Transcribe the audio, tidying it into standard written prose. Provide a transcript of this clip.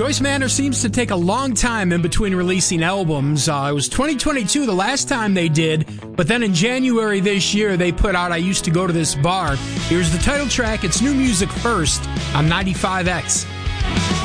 Joyce Manor seems to take a long time in between releasing albums. It was 2022 the last time they did, but then in January this year they put out I Used to Go to This Bar. Here's the title track. It's new music first on 95X.